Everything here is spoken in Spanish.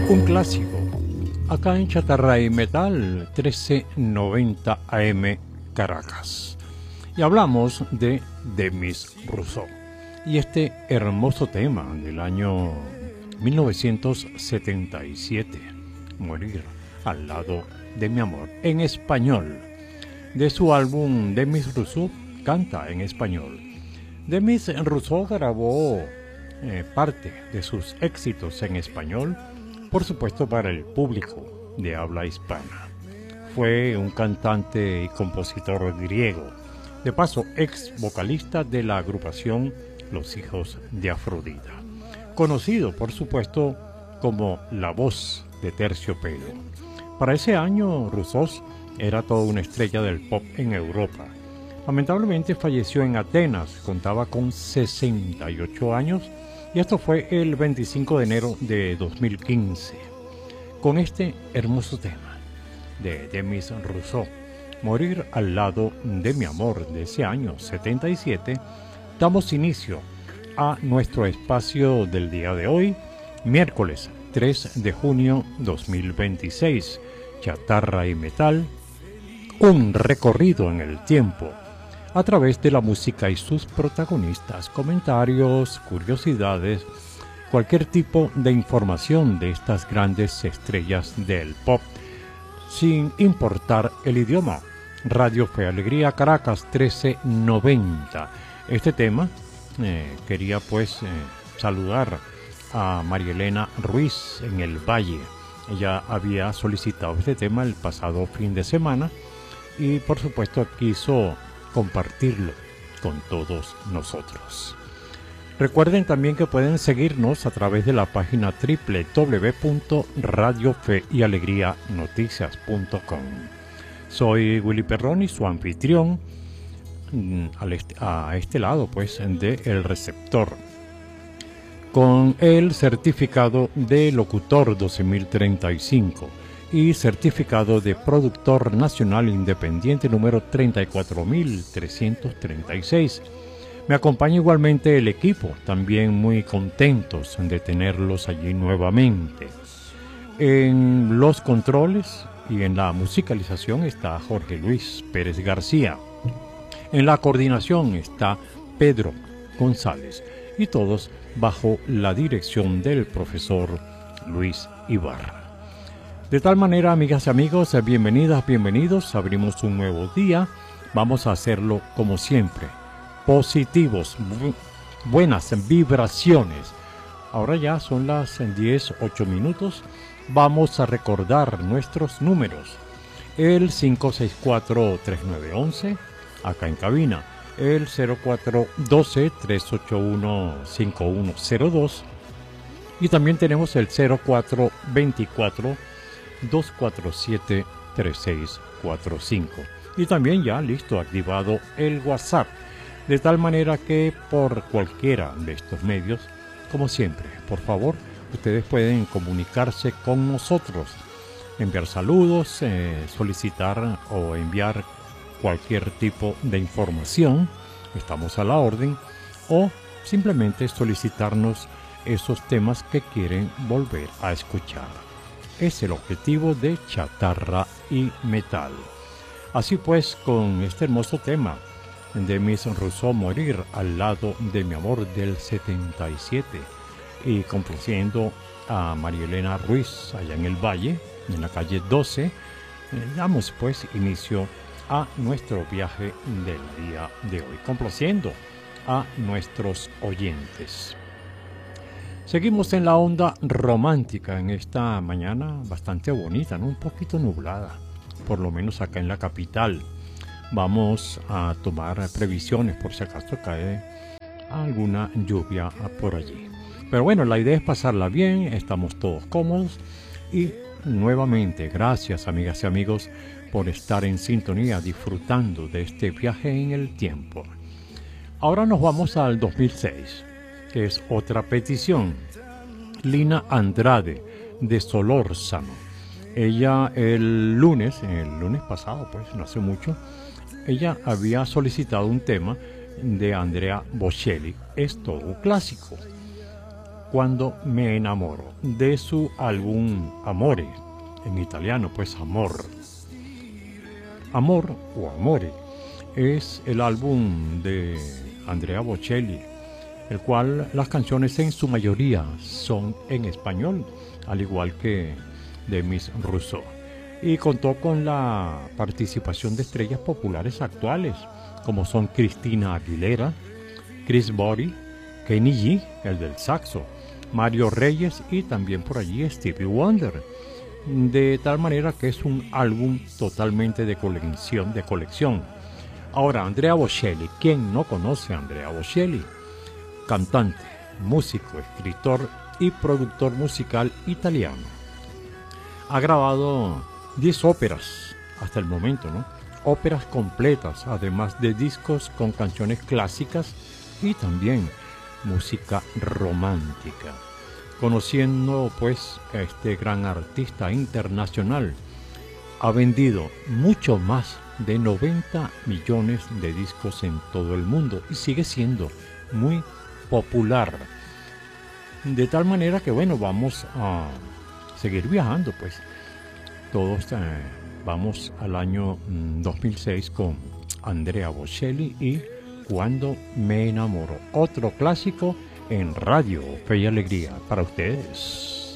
Un clásico, acá en Chatarra y Metal, 1390 AM Caracas. Y hablamos de Demis Rousseau y este hermoso tema del año 1977, Morir al lado de mi amor, en español, de su álbum Demis Rousseau canta en español. Demis Rousseau grabó parte de sus éxitos en español, por supuesto para el público de habla hispana. Fue un cantante y compositor griego, de paso ex vocalista de la agrupación Los Hijos de Afrodita, conocido por supuesto como la voz de Terciopelo. Para ese año Rousseau era toda una estrella del pop en Europa. Lamentablemente falleció en Atenas, contaba con 68 años y esto fue el 25 de enero de 2015. Con este hermoso tema de Demis Rousseau, Morir al lado de mi amor, de ese año 77, damos inicio a nuestro espacio del día de hoy, miércoles 3 de junio 2026, Chatarra y Metal, un recorrido en el tiempo a través de la música y sus protagonistas, comentarios, curiosidades, cualquier tipo de información de estas grandes estrellas del pop, sin importar el idioma. Radio Fe Alegría Caracas 1390. Este tema quería saludar a María Elena Ruiz en el Valle. Ella había solicitado este tema el pasado fin de semana y por supuesto quiso compartirlo con todos nosotros. Recuerden también que pueden seguirnos a través de la página www.radiofeyalegrianoticias.com. Soy Willy Perroni, su anfitrión, a este lado de el receptor, con el certificado de locutor 12035 y certificado de productor nacional independiente número 34336. Me acompaña igualmente el equipo, también muy contentos de tenerlos allí nuevamente. En los controles y en la musicalización está Jorge Luis Pérez García. En la coordinación está Pedro González y todos bajo la dirección del profesor Luis Ibarra. De tal manera, amigas y amigos, bienvenidas, bienvenidos. Abrimos un nuevo día. Vamos a hacerlo como siempre. Positivos, buenas vibraciones. Ahora ya son las 10:08. Vamos a recordar nuestros números. El 564-3911, acá en cabina. El 0412-381-5102. Y también tenemos el 0424-247-3645. Y también ya listo, activado el WhatsApp. De tal manera que por cualquiera de estos medios, como siempre, por favor, ustedes pueden comunicarse con nosotros, enviar saludos, solicitar o enviar cualquier tipo de información, estamos a la orden, o simplemente solicitarnos esos temas que quieren volver a escuchar. Es el objetivo de Chatarra y Metal. Así pues, con este hermoso tema de Demis Rousseau, Morir al lado de mi amor, del 77, y complaciendo a María Elena Ruiz allá en el Valle, en la calle 12, damos inicio a nuestro viaje del día de hoy, complaciendo a nuestros oyentes. Seguimos en la onda romántica en esta mañana bastante bonita, ¿no? Un poquito nublada, por lo menos acá en la capital. Vamos a tomar previsiones por si acaso cae alguna lluvia por allí. Pero bueno, la idea es pasarla bien, estamos todos cómodos y nuevamente gracias, amigas y amigos, por estar en sintonía disfrutando de este viaje en el tiempo. Ahora nos vamos al 2006, que es otra petición. Lina Andrade, de Solórzano. Ella el lunes pasado, no hace mucho, ella había solicitado un tema de Andrea Bocelli. Es todo un clásico. Cuando me enamoro, de su álbum Amore, en italiano pues Amor. Amor o Amore es el álbum de Andrea Bocelli, el cual las canciones en su mayoría son en español, al igual que de Miss Rousseau, y contó con la participación de estrellas populares actuales como son Cristina Aguilera, Chris Botti, Kenny G, el del saxo, Mario Reyes y también por allí Stevie Wonder. De tal manera que es un álbum totalmente de colección. Ahora, Andrea Bocelli, ¿quién no conoce a Andrea Bocelli? Cantante, músico, escritor y productor musical italiano. Ha grabado 10 óperas hasta el momento, ¿no? Óperas completas, además de discos con canciones clásicas y también música romántica. Conociendo pues a este gran artista internacional, ha vendido mucho más de 90 millones de discos en todo el mundo y sigue siendo muy popular. De tal manera que bueno, vamos a seguir viajando pues. Todos vamos al año 2006 con Andrea Bocelli y Cuando me enamoro. Otro clásico en Radio Fe y Alegría para ustedes.